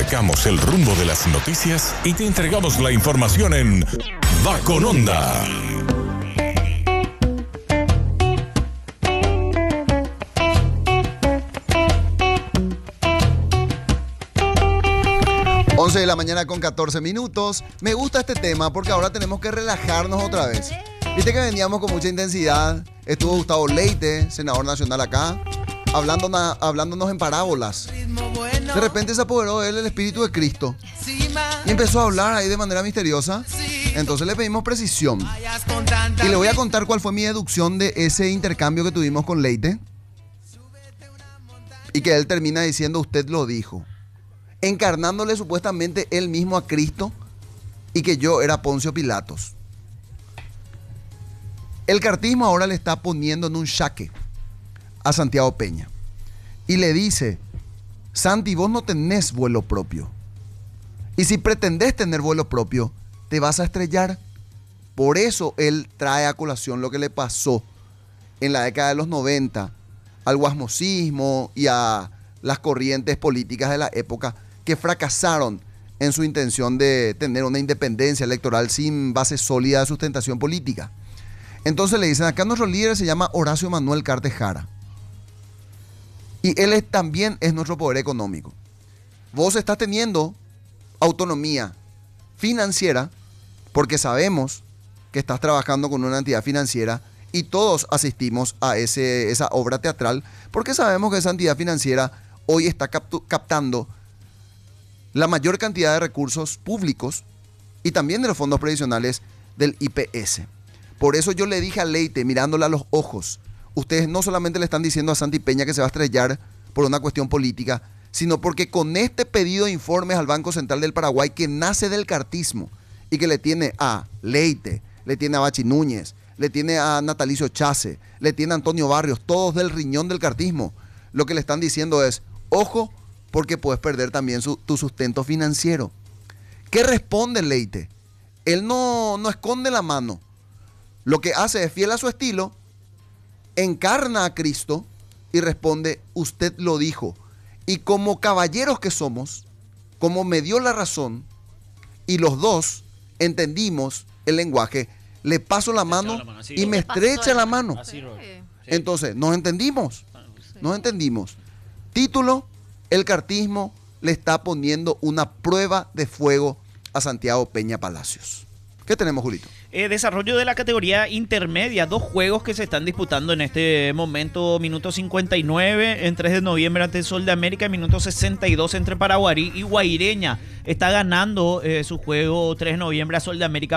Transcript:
marcamos el rumbo de las noticias y te entregamos la información en Va con Onda. De la mañana con 14 minutos. Me gusta este tema porque ahora tenemos que relajarnos otra vez. Viste que veníamos con mucha intensidad. Estuvo Gustavo Leite, senador nacional acá, hablándonos en parábolas. De repente se apoderó de él el Espíritu de Cristo y empezó a hablar ahí de manera misteriosa. Entonces le pedimos precisión. Y le voy a contar cuál fue mi deducción de ese intercambio que tuvimos con Leite. Y que él termina diciendo, usted lo dijo, encarnándole supuestamente él mismo a Cristo y que yo era Poncio Pilatos. El cartismo ahora le está poniendo en un jaque a Santiago Peña y le dice, Santi, vos no tenés vuelo propio, y si pretendés tener vuelo propio te vas a estrellar. Por eso él trae a colación lo que le pasó en la década de los 90 al guasmosismo y a las corrientes políticas de la época que fracasaron en su intención de tener una independencia electoral sin base sólida de sustentación política. Entonces le dicen, acá nuestro líder se llama Horacio Manuel Cartes Jara. Y él también es nuestro poder económico. Vos estás teniendo autonomía financiera porque sabemos que estás trabajando con una entidad financiera y todos asistimos a esa obra teatral porque sabemos que esa entidad financiera hoy está captando la mayor cantidad de recursos públicos y también de los fondos previsionales del IPS. Por eso yo le dije a Leite, mirándole a los ojos, ustedes no solamente le están diciendo a Santi Peña que se va a estrellar por una cuestión política, sino porque con este pedido de informes al Banco Central del Paraguay que nace del cartismo y que le tiene a Leite, le tiene a Bachi Núñez, le tiene a Natalicio Chase, le tiene a Antonio Barrios, todos del riñón del cartismo, lo que le están diciendo es, ojo, porque puedes perder también tu sustento financiero. ¿Qué responde Leite? Él no esconde la mano. Lo que hace es fiel a su estilo, encarna a Cristo y responde, usted lo dijo. Y como caballeros que somos, como me dio la razón, y los dos entendimos el lenguaje, le paso la mano y me estrecha la mano. Entonces, nos entendimos. Título, el cartismo le está poniendo una prueba de fuego a Santiago Peña Palacios. ¿Qué tenemos, Julito? Desarrollo de la categoría intermedia, 2 juegos que se están disputando en este momento. Minuto 59 en 3 de noviembre ante Sol de América, minuto 62 entre Paraguarí y Guaireña. Está ganando su juego 3 de noviembre a Sol de América